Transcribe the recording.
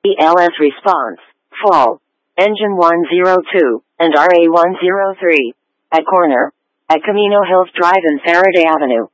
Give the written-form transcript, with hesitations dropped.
ELS response, fall, engine 102, and RA 103, at corner, at Camino Hills Drive and Faraday Avenue.